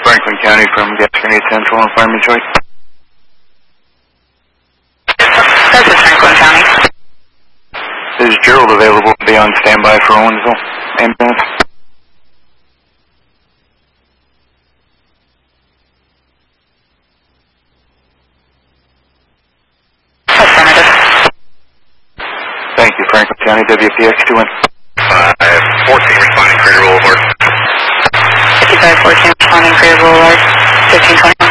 Franklin County from Gascony Central on Fireman Choice. This is Franklin County. Is Gerald available to be on standby for Owensville ambulance? Affirmative. Thank you, Franklin County, WPX 21. 14 responding, Crater Boulevard. 5514 responding, Crater Boulevard, 1521.